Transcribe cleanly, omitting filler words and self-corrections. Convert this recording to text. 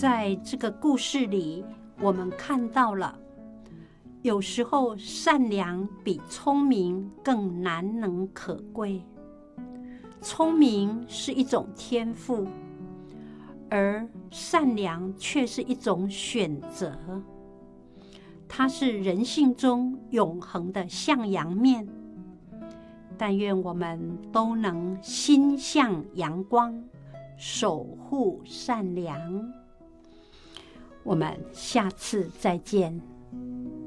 在这个故事里，我们看到了，有时候善良比聪明更难能可贵。聪明是一种天赋，而善良却是一种选择。它是人性中永恒的向阳面。但愿我们都能心向阳光，守护善良。我们下次再见。